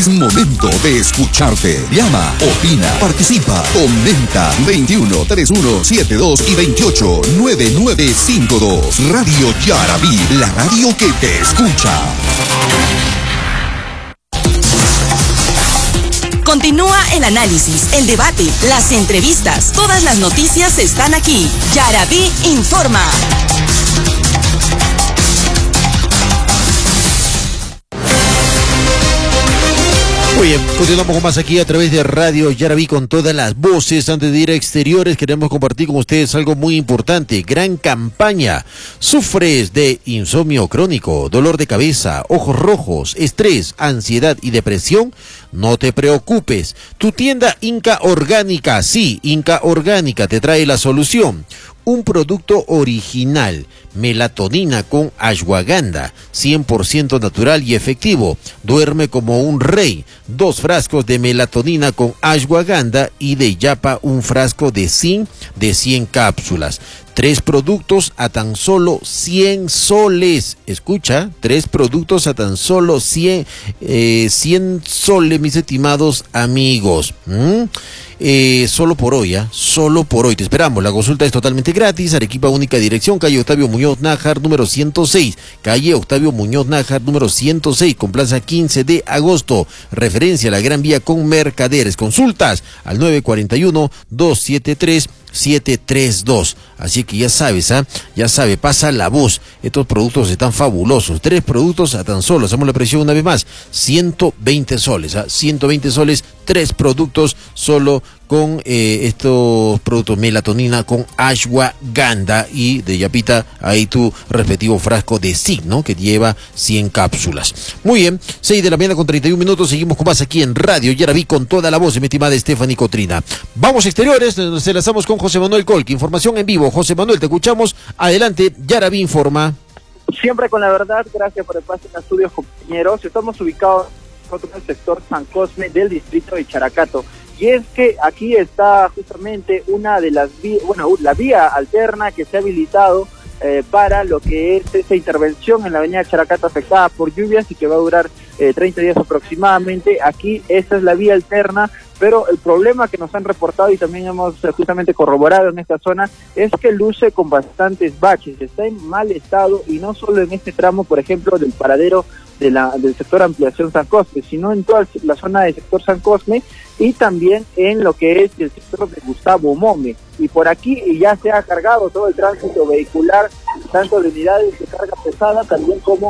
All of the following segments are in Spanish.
Es momento de escucharte. Llama, opina, participa, comenta. 21 31 72 y 28 9952. Radio Yarabí, la radio que te escucha. Continúa el análisis, el debate, las entrevistas. Todas las noticias están aquí. Yarabí informa. Muy bien, continuamos con más aquí a través de Radio Yarabí con todas las voces. Antes de ir a exteriores, queremos compartir con ustedes algo muy importante. Gran campaña. ¿Sufres de insomnio crónico, dolor de cabeza, ojos rojos, estrés, ansiedad y depresión? No te preocupes. Tu tienda Inca Orgánica, sí, Inca Orgánica te trae la solución. Un producto original, melatonina con ashwagandha, 100% natural y efectivo. Duerme como un rey. 2 frascos de melatonina con ashwagandha y de yapa un frasco de zinc de 100 cápsulas. 3 productos a tan solo 100 soles. Escucha, 3 productos a tan solo 100 soles, mis estimados amigos. Solo por hoy, solo por hoy. Te esperamos. La consulta es totalmente gratis. Arequipa, única dirección, calle Octavio Muñoz Nájar, número 106. Calle Octavio Muñoz Nájar, número 106, con plaza 15 de agosto. Referencia a la Gran Vía con Mercaderes. Consultas al 941-273-732. Así que ya sabes, ya sabe, pasa la voz. Estos productos están fabulosos. 3 productos a tan solo, hacemos la presión una vez más, 120 soles, 120 soles, 3 productos solo con estos productos, melatonina con ashwagandha y de yapita, ahí tu respectivo frasco de zinc, ¿no? Que lleva 100 cápsulas. Muy bien, 6 de la mañana con 31 minutos, seguimos con más aquí en Radio Yarabí con toda la voz de mi estimada Stephanie Cotrina. Vamos a exteriores, nos enlazamos con José Manuel Colque, información en vivo. José Manuel, te escuchamos, adelante, Yarabí informa. Siempre con la verdad, gracias por el pase en estudios, compañeros. Estamos ubicados en el sector San Cosme del distrito de Characato. Y es que aquí está justamente una de las la vía alterna que se ha habilitado para lo que es esta intervención en la avenida Characato afectada por lluvias y que va a durar 30 días aproximadamente. Aquí esta es la vía alterna, pero el problema que nos han reportado y también hemos justamente corroborado en esta zona es que luce con bastantes baches, está en mal estado y no solo en este tramo, por ejemplo, del paradero del sector Ampliación San Cosme, sino en toda la zona del sector San Cosme y también en lo que es el sector de Gustavo Mome. Y por aquí ya se ha cargado todo el tránsito vehicular, tanto de unidades de carga pesada, también como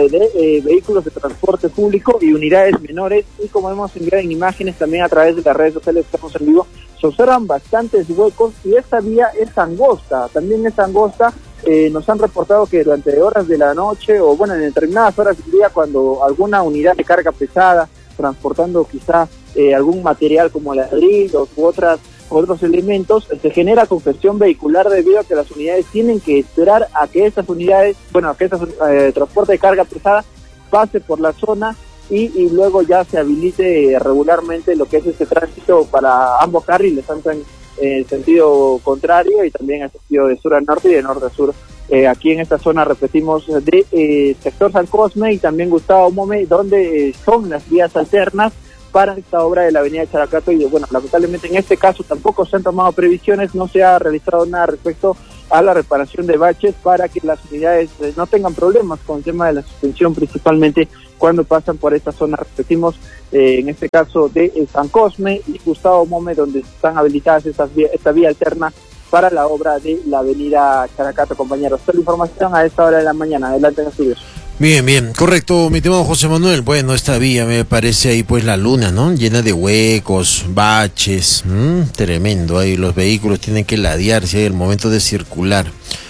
de vehículos de transporte público y unidades menores. Y como hemos enviado en imágenes también a través de las redes sociales que estamos en vivo, se observan bastantes huecos y esta vía es angosta, también es angosta. Nos han reportado que durante horas de la noche o bueno, en determinadas horas del día, cuando alguna unidad de carga pesada transportando quizá algún material como ladrillos u otros elementos, se genera congestión vehicular debido a que las unidades tienen que esperar a que estas unidades, transporte de carga pesada pase por la zona y luego ya se habilite regularmente lo que es este tránsito para ambos carriles, tanto en sentido contrario y también en sentido de sur a norte y de norte a sur. Aquí en esta zona, repetimos, de sector San Cosme y también Gustavo Mome, donde son las vías alternas para esta obra de la avenida Characato. Y bueno, lamentablemente en este caso tampoco se han tomado previsiones, no se ha realizado nada respecto a la reparación de baches para que las unidades no tengan problemas con el tema de la suspensión, principalmente cuando pasan por esta zona, repetimos, en este caso de San Cosme y Gustavo Mome, donde están habilitadas esta vía alterna para la obra de la avenida Characato, compañeros. Toda la información a esta hora de la mañana. Adelante en estudios. Bien, bien, correcto, mi estimado José Manuel. Bueno, esta vía me parece ahí pues la luna, ¿no? Llena de huecos, baches, tremendo. Ahí los vehículos tienen que ladearse ahí al momento de circular.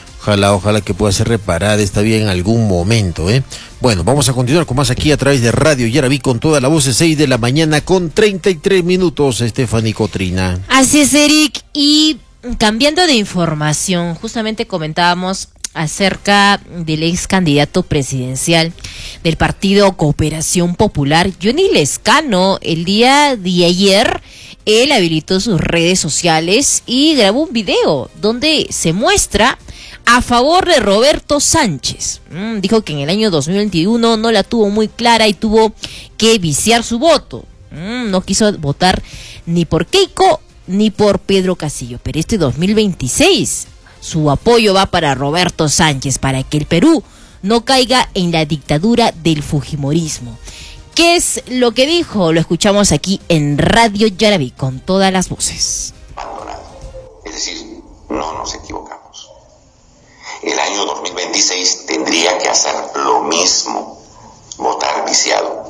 Ojalá que pueda ser reparada esta vía en algún momento, ¿eh? Bueno, vamos a continuar con más aquí a través de Radio Yarabí con toda la voz de 6 de la mañana con 33 minutos, Stephanie Cotrina. Así es, Eric, y cambiando de información, justamente comentábamos acerca del ex candidato presidencial del partido Cooperación Popular, Johnny Lescano. El día de ayer él habilitó sus redes sociales y grabó un video donde se muestra a favor de Roberto Sánchez. Dijo que en el año 2021 no la tuvo muy clara y tuvo que viciar su voto. No quiso votar ni por Keiko ni por Pedro Castillo, pero este 2026 su apoyo va para Roberto Sánchez, para que el Perú no caiga en la dictadura del fujimorismo. ¿Qué es lo que dijo? Lo escuchamos aquí en Radio Yaraví con todas las voces. Es decir, no nos equivocamos. El año 2026 tendría que hacer lo mismo, votar viciado.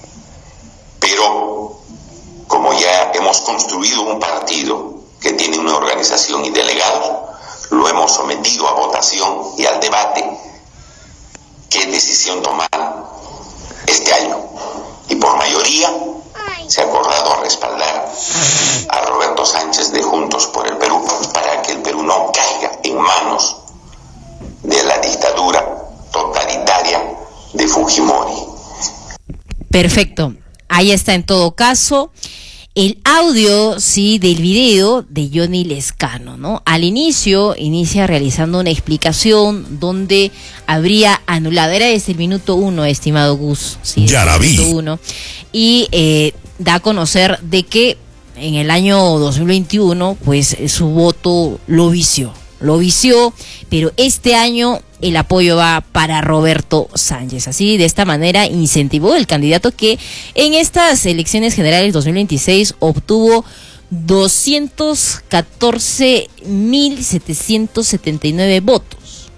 Pero como ya hemos construido un partido que tiene una organización y delegados, lo hemos sometido a votación y al debate. ¿Qué decisión tomar este año? Y por mayoría se ha acordado respaldar a Roberto Sánchez de Juntos por el Perú para que el Perú no caiga en manos de la dictadura totalitaria de Fujimori. Perfecto. Ahí está en todo caso el audio, sí, del video de Johnny Lescano, ¿no? Al inicia realizando una explicación donde habría anulado, era desde el minuto 1, estimado Gus, sí, Yaraví. Minuto 1, y da a conocer de que en el año 2021, pues su voto lo vició, pero este año el apoyo va para Roberto Sánchez. Así, de esta manera, incentivó el candidato que en estas elecciones generales 2026 obtuvo 214.779 votos.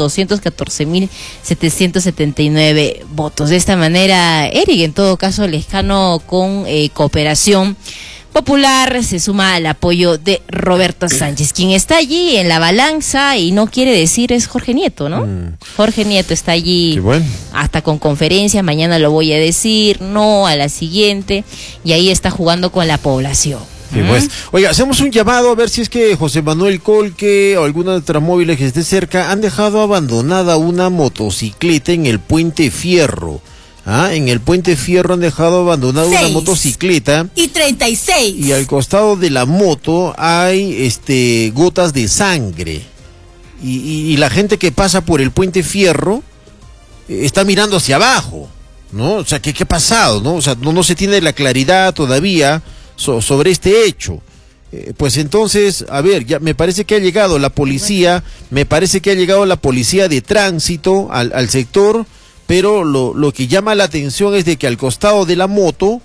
214.779 votos. De esta manera, Eric, en todo caso, Lescano con Cooperación Popular se suma al apoyo de Roberto Sánchez. Quien está allí en la balanza y no quiere decir es Jorge Nieto, ¿no? Jorge Nieto está allí, bueno, hasta con conferencia, mañana lo voy a decir, no a la siguiente, y ahí está jugando con la población. Sí, pues. Oiga, hacemos un llamado a ver si es que José Manuel Colque o alguna de otras móviles que esté cerca han dejado abandonada una motocicleta en el Puente Fierro. En el Puente Fierro han dejado abandonada una motocicleta. Y 36. Y al costado de la moto hay gotas de sangre. Y la gente que pasa por el Puente Fierro está mirando hacia abajo, ¿no? O sea, ¿qué ha pasado, no? O sea, no se tiene la claridad todavía sobre este hecho. Pues entonces, a ver, ya me parece que ha llegado la policía, de tránsito al sector. Pero lo que llama la atención es de que al costado de la moto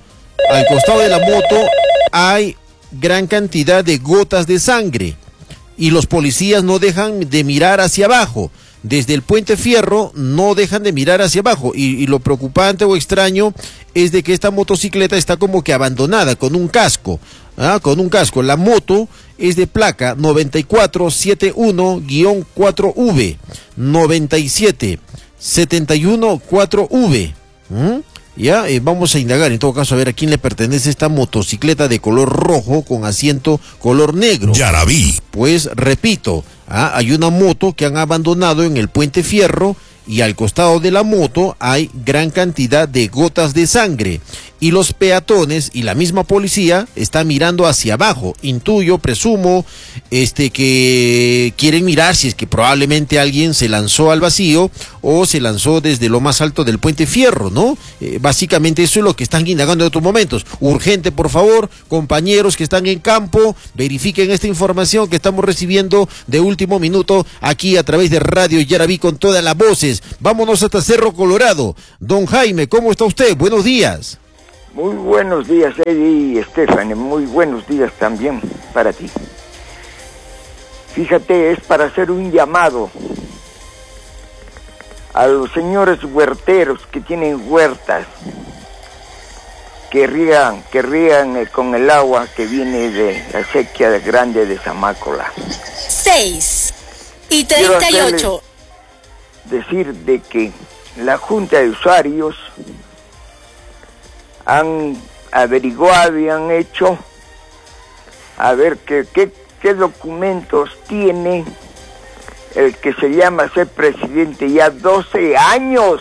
hay gran cantidad de gotas de sangre y los policías no dejan de mirar hacia abajo. Desde el Puente Fierro no dejan de mirar hacia abajo y lo preocupante o extraño es de que esta motocicleta está como que abandonada con un casco. La moto es de placa 9471-4V 97714V. Ya, vamos a indagar en todo caso a ver a quién le pertenece esta motocicleta de color rojo con asiento color negro. Yaraví. Pues repito, hay una moto que han abandonado en el Puente Fierro y al costado de la moto hay gran cantidad de gotas de sangre y los peatones y la misma policía están mirando hacia abajo. Intuyo, presumo, que quieren mirar si es que probablemente alguien se lanzó al vacío o se lanzó desde lo más alto del Puente Fierro, ¿no? Básicamente eso es lo que están indagando en otros momentos. Urgente, por favor, compañeros que están en campo, verifiquen esta información que estamos recibiendo de último minuto aquí a través de Radio Yaraví con todas las voces. Vámonos hasta Cerro Colorado. Don Jaime, ¿cómo está usted? Buenos días. Muy buenos días, Eddie y Estefan. Muy buenos días también para ti. Fíjate, es para hacer un llamado a los señores huerteros que tienen huertas, que rían con el agua que viene de la sequía grande de Zamácola. 6:38. Decir de que la Junta de Usuarios han averiguado y han hecho a ver qué documentos tiene el que se llama ser presidente ya 12 años,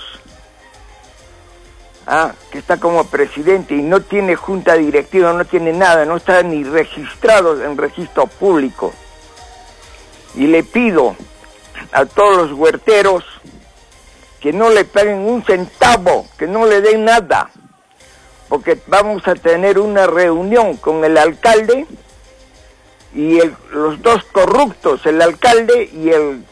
que está como presidente y no tiene junta directiva, no tiene nada, no está ni registrado en registro público. Y le pido a todos los huerteros que no le paguen un centavo, que no le den nada, porque vamos a tener una reunión con el alcalde y los dos corruptos, el alcalde y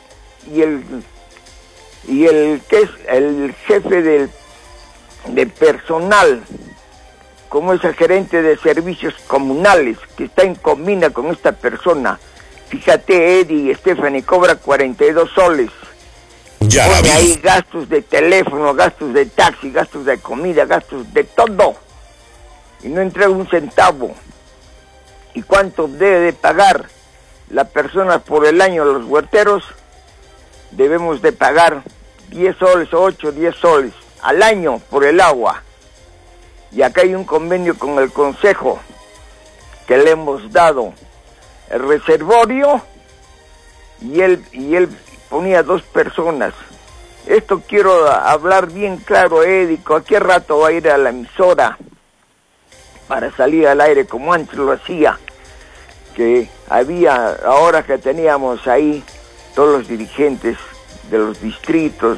el que es el jefe de personal, como es el gerente de servicios comunales, que está en comina con esta persona. Fíjate, Eddie y Stephanie, cobra 42 soles. Ya la vi. Pone ahí gastos de teléfono, gastos de taxi, gastos de comida, gastos de todo. Y no entrega un centavo. ¿Y cuánto debe de pagar la persona por el año? Los huerteros debemos de pagar 10 soles, 8, 10 soles al año por el agua. Y acá hay un convenio con el consejo que le hemos dado el reservorio y él ponía 2 personas. Esto quiero hablar bien claro, Eddie. Cualquier rato va a ir a la emisora para salir al aire como antes lo hacía, que había, ahora que teníamos ahí todos los dirigentes de los distritos,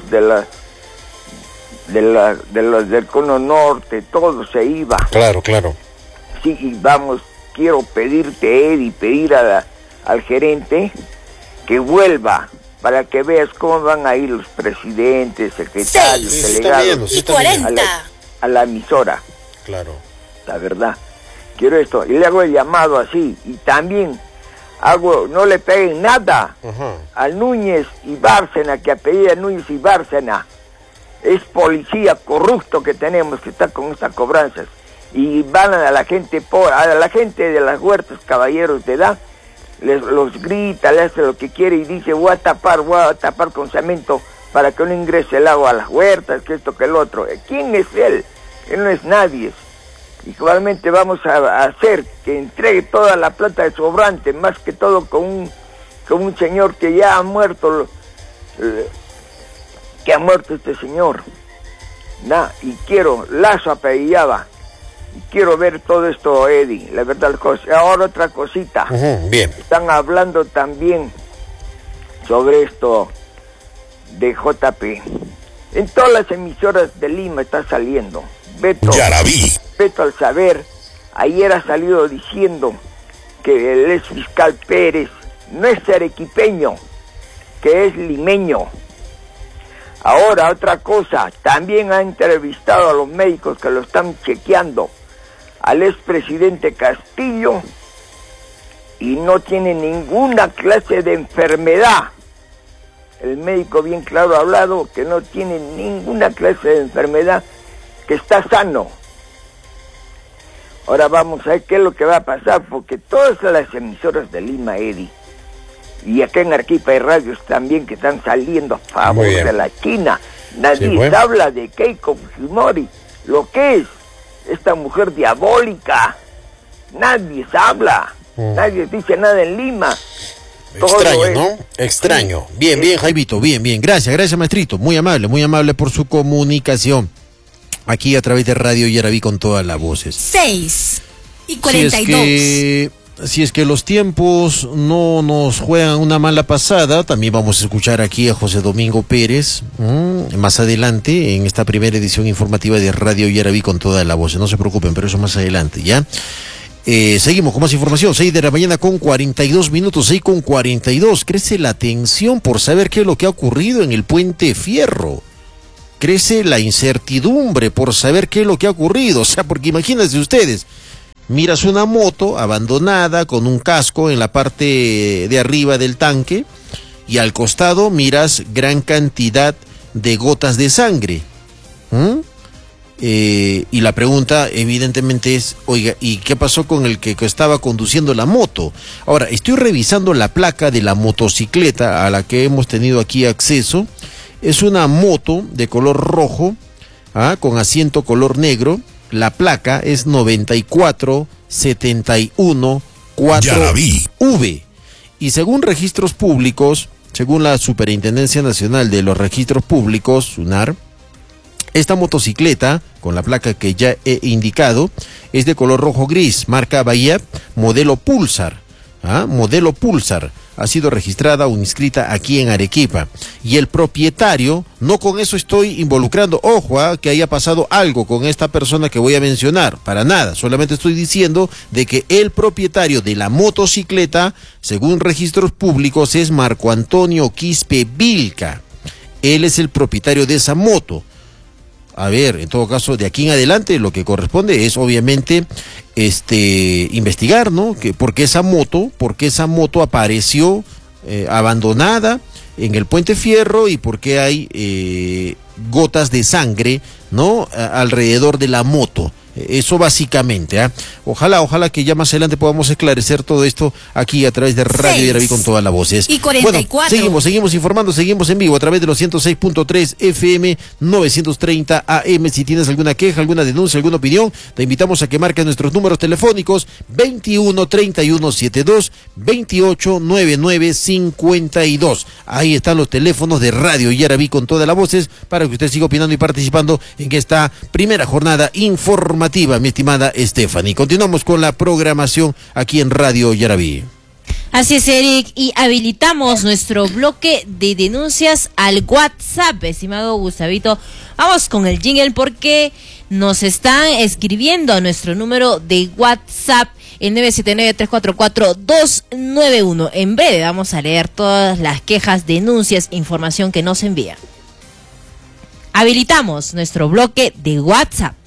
del Cono Norte, todo se iba. Claro. Sí, y quiero pedirte, Eddie, pedir al gerente que vuelva para que veas cómo van a ir los presidentes, secretarios, delegados, sí, 40. A la emisora. Claro. La verdad, quiero esto, y le hago el llamado así, y también no le peguen nada al Núñez y Bárcena, que apellida Núñez y Bárcena, es policía corrupto que tenemos, que está con estas cobranzas, y van a la gente pobre, a la gente de las huertas, caballeros de edad, los grita, le hace lo que quiere y dice voy a tapar con cemento para que no ingrese el agua a las huertas, que esto, que el otro. ¿Quién es él? Él no es nadie. Igualmente vamos a hacer que entregue toda la plata de sobrante, más que todo con un señor que ya ha muerto, este señor. Y quiero, Lazo apellidaba, y quiero ver todo esto, Eddie, la verdad. Ahora otra cosita. Bien. Están hablando también sobre esto de JP. En todas las emisoras de Lima está saliendo. Beto, Ya la vi. Beto al saber, ayer ha salido diciendo que el ex fiscal Pérez no es arequipeño, que es limeño. Ahora, otra cosa, también ha entrevistado a los médicos que lo están chequeando, al expresidente Castillo, y no tiene ninguna clase de enfermedad. El médico bien claro ha hablado que no tiene ninguna clase de enfermedad, que está sano. Ahora vamos a ver qué es lo que va a pasar, porque todas las emisoras de Lima, Eddie, y acá en Arequipa hay radios también que están saliendo a favor de la China. Nadie habla de Keiko Fujimori, lo que es esta mujer diabólica. Nadie se habla, nadie dice nada en Lima. Extraño, ¿no? Extraño. Bien, Jaimito, bien. Gracias, maestrito. Muy amable por su comunicación. Aquí a través de Radio Yaraví con todas las voces. 6:42. Si es que los tiempos no nos juegan una mala pasada, también vamos a escuchar aquí a José Domingo Pérez más adelante en esta primera edición informativa de Radio Yaraví con todas las voces. No se preocupen, pero eso más adelante, ¿ya? Seguimos con más información. 6 de la mañana con 42 minutos, 6:42. Crece la tensión por saber qué es lo que ha ocurrido en el Puente Fierro. Crece la incertidumbre por saber qué es lo que ha ocurrido. O sea, porque imagínense ustedes, miras una moto abandonada con un casco en la parte de arriba del tanque y al costado miras gran cantidad de gotas de sangre. Y la pregunta evidentemente es, oiga, ¿y qué pasó con el que estaba conduciendo la moto? Ahora, estoy revisando la placa de la motocicleta a la que hemos tenido aquí acceso. Es una moto de color rojo, con asiento color negro. La placa es 94714V. Y según registros públicos, según la Superintendencia Nacional de los Registros Públicos, SUNAR, esta motocicleta, con la placa que ya he indicado, es de color rojo gris, marca Bahía, modelo Pulsar. Modelo Pulsar. ha sido registrada o inscrita aquí en Arequipa. Y el propietario, no con eso estoy involucrando, ojo, que haya pasado algo con esta persona que voy a mencionar, para nada, solamente estoy diciendo de que el propietario de la motocicleta, según registros públicos, es Marco Antonio Quispe Vilca. Él es el propietario de esa moto. A ver, en todo caso, de aquí en adelante lo que corresponde es obviamente investigar, ¿no? ¿Por qué esa moto apareció abandonada en el Puente Fierro y por qué hay gotas de sangre, ¿no? Alrededor de la moto. Eso básicamente, ¿eh? Ojalá que ya más adelante podamos esclarecer todo esto aquí a través de Radio Yaraví con todas las voces. Y 44. Bueno, seguimos informando, seguimos en vivo a través de los 106.3 FM, 930 AM. Si tienes alguna queja, alguna denuncia, alguna opinión, te invitamos a que marques nuestros números telefónicos 21 31 72 28 99 52. Ahí están los teléfonos de Radio Yaraví con todas las voces para que usted siga opinando y participando en esta primera jornada informativa, mi estimada Stephanie. Continuamos con la programación aquí en Radio Yaraví. Así es, Eric, y habilitamos nuestro bloque de denuncias al WhatsApp, estimado Gustavito. Vamos con el jingle porque nos están escribiendo a nuestro número de WhatsApp, el 979-344-291. En breve vamos a leer todas las quejas, denuncias, información que nos envían. Habilitamos nuestro bloque de WhatsApp.